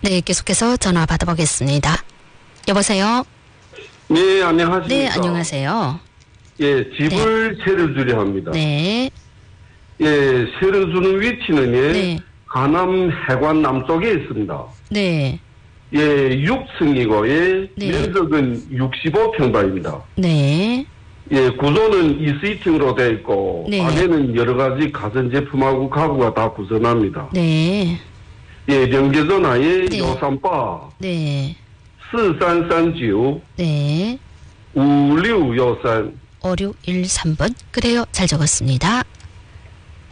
네, 계속해서 전화 받아보겠습니다. 여보세요? 네, 안녕하십니까. 네, 안녕하세요. 예, 집을 세를 주려 합니다. 네. 예, 세를 주는 위치는 예, 네. 하남 해관 남쪽에 있습니다. 네. 예, 6층이고, 예, 네. 면적은 65평방입니다. 네. 예, 구조는 2스위팅으로 되어 있고, 네. 안에는 여러 가지 가전제품하고 가구가 다 구성합니다. 네. 예, 명계전화에 네. 요산바, 네. 4339, 네. 5663, 5613번. 그래요. 잘 적었습니다.